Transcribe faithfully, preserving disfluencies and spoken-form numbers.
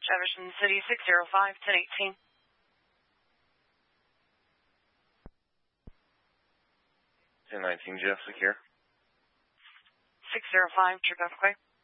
Jefferson City, six zero five, ten eighteen. ten nineteen, Jeff, secure. six zero five, trip F Q.